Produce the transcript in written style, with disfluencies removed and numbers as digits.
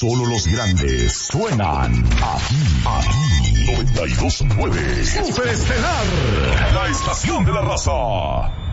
Solo los grandes suenan aquí 92.9 Superestelar, la estación de la raza.